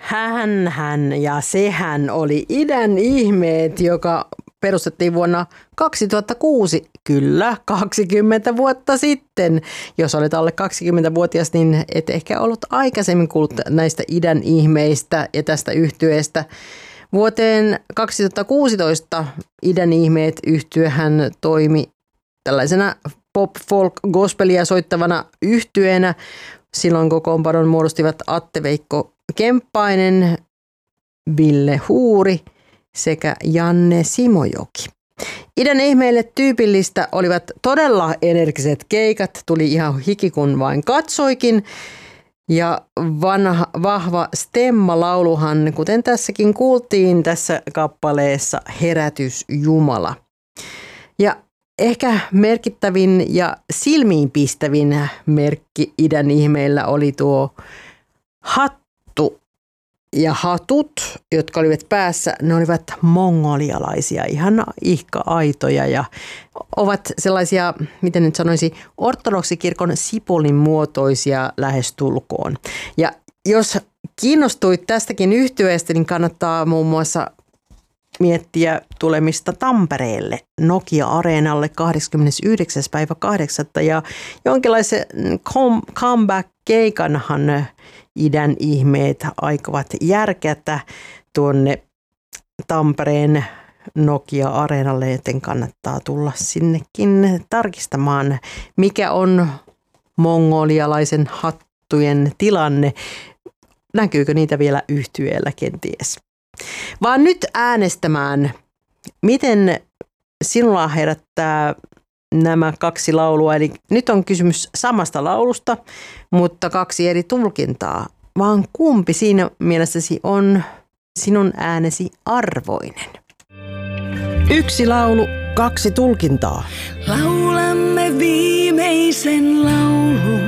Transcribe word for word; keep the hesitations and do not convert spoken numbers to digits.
Hän, hän ja sehän oli Idän ihmeet, joka perustettiin vuonna kaksituhattakuusi, kyllä kaksikymmentä vuotta sitten. Jos olet alle kaksikymmentävuotias, niin et ehkä ollut aikaisemmin kuullut näistä Idän ihmeistä ja tästä yhtyeestä. Vuoteen kaksituhattakuusitoista Idän ihmeet -yhtyehän toimi tällaisena pop, folk, gospelia soittavana yhtyeenä. Silloin kokoonpanon muodostivat Atte-Veikko Kemppainen, Ville Huuri sekä Janne Simojoki. Idän ihmeille tyypillistä olivat todella energiset keikat, tuli ihan hiki kun vain katsoikin. Ja vanha, vahva stemma-lauluhan, kuten tässäkin kuultiin tässä kappaleessa, Herätys Jumala. Ja ehkä merkittävin ja silmiinpistävin merkki Idän ihmeillä oli tuo hattu ja hatut, jotka olivat päässä. Ne olivat mongolialaisia, ihan ihka-aitoja ja ovat sellaisia, miten nyt sanoisi, ortodoksikirkon sipulin muotoisia lähestulkoon. Ja jos kiinnostuit tästäkin yhtyeestä, niin kannattaa muun muassa miettiä tulemista Tampereelle Nokia-areenalle kahdeskymmenesyhdeksäs päivä kahdeksatta ja jonkinlaisen comeback-keikanhan Idän ihmeet aikovat järkätä tuonne Tampereen Nokia-areenalle, joten kannattaa tulla sinnekin tarkistamaan, mikä on mongolialaisen hattujen tilanne. Näkyykö niitä vielä yhtyeellä kenties? Vaan nyt äänestämään, miten sinulla herättää nämä kaksi laulua. Eli nyt on kysymys samasta laulusta, mutta kaksi eri tulkintaa. Vaan kumpi siinä mielessäsi on sinun äänesi arvoinen? Yksi laulu, kaksi tulkintaa. Laulamme viimeisen laulun.